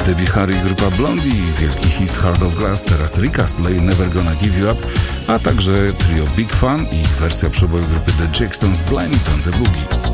Debbie Harry i grupa Blondie, wielki hit Heart of Glass, teraz Rika Slay, Never Gonna Give You Up, a także trio Big Fun i ich wersja przeboju grupy The Jacksons, Blame It on the Boogie.